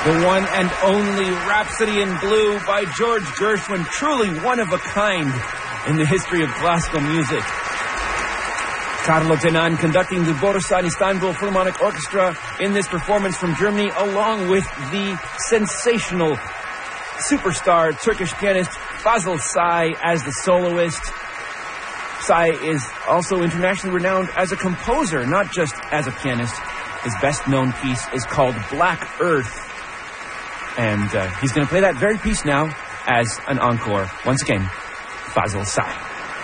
The one and only Rhapsody in Blue by George Gershwin, truly one of a kind in the history of classical music. Carlo Tenan conducting the Borusan Istanbul Philharmonic Orchestra in this performance from Germany, along with the sensational superstar Turkish pianist Fazıl Say as the soloist. Say is also internationally renowned as a composer, not just as a pianist. His best-known piece is called Black Earth. And he's going to play that very piece now as an encore. Once again, Fazıl Say.